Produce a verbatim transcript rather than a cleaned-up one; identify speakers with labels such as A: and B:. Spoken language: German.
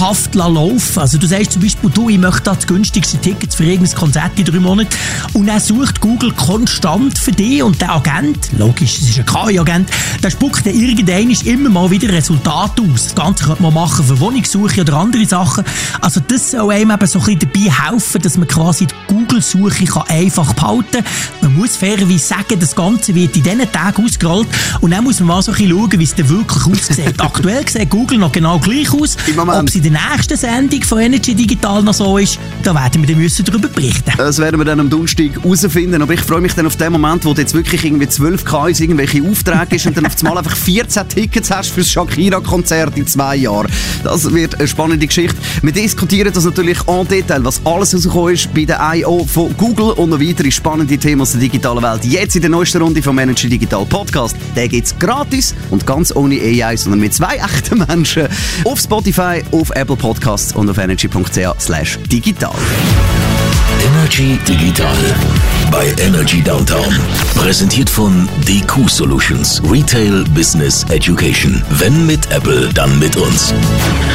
A: dauerhaft laufen. Also du sagst zum Beispiel, du, ich möchte das günstigste Ticket für irgendein Konzert in drei Monaten. Und dann sucht Google konstant für dich und der Agent, logisch, es ist ein K I-Agent, der spuckt dann irgendwann immer mal wieder Resultate aus. Das Ganze könnte man machen für Wohnungssuche oder andere Sachen. Also das soll einem eben so ein bisschen dabei helfen, dass man quasi die Google-Suche kann einfach behalten kann. Man muss fairerweise sagen, das Ganze wird in diesen Tagen ausgerollt und dann muss man mal so ein bisschen schauen, wie es denn wirklich aussieht. Aktuell sieht Google noch genau gleich aus. Ob es in der nächsten Sendung von Energy Digital noch so ist, da werden wir dann müssen darüber berichten.
B: Das werden wir dann am Donnerstag herausfinden. Aber ich freue mich dann auf den Moment, wo du jetzt wirklich irgendwie zwölf K Is irgendwelche Aufträge ist und dann auf einmal einfach vierzehn Tickets hast für das Shakira-Konzert in zwei Jahren. Das wird eine spannende Geschichte. Wir diskutieren das natürlich en Detail, was alles rausgekommen ist bei der I O von Google und noch weitere spannende Themen aus der digitalen Welt. Jetzt in der neuesten Runde vom Energy Digital Podcast. Den gibt es gratis und ganz ohne A I, sondern mit zwei echten Menschen. Auf Spotify, auf Apple Podcasts und auf energy.ch slash digital.
C: Energy Digital bei Energy Downtown. Präsentiert von D Q Solutions. Retail Business Education. Wenn mit Apple, dann mit uns.